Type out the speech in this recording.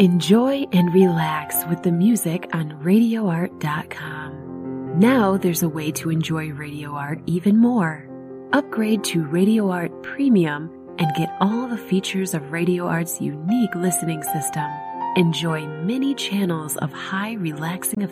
Enjoy and relax with the music on RadioArt.com. Now there's a way to enjoy Radio Art even more. Upgrade to Radio Art Premium and get all the features of Radio Art's unique listening system. Enjoy many channels of high relaxing effects